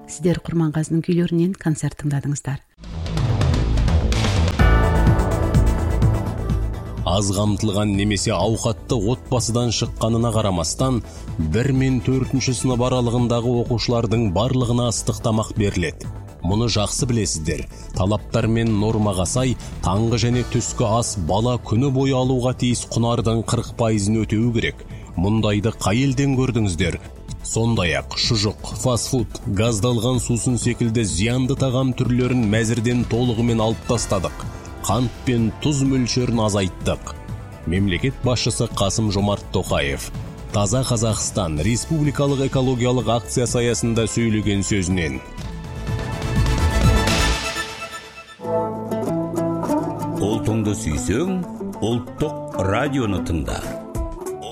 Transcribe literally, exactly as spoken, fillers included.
Сіздер Құрманғазының күйлерінен концерт тыңдадыңыздар. Аз қамтылған немесе ауқатты отбасыдан шыққанына қарамастан, бір мен төртінші сынып аралығындағы оқушылардың барлығына ыстық тамақ беріледі. Мұны жақсы білесіздер. Талаптар мен нормаға сай, таңғы және түскі ас бала күні бойы алуға тиіс құнардың қырық пайызын өтеу керек. Мұндайды қай елден көрдіңіздер? Сондай-ақ шұжық, фастфуд, газдалған сусын секілді зиянды тағам түрлерін мәзірден толығымен алып тастадық. Қант пен тұз мөлшерін азайттық. Мемлекет басшысы Қасым-Жомарт Тоқаев Таза Қазақстан республикалық экологиялық акциясы аясында сөйлеген сөзінен: Ұлтыңды сүйсең, ұлттық радионы тыңда.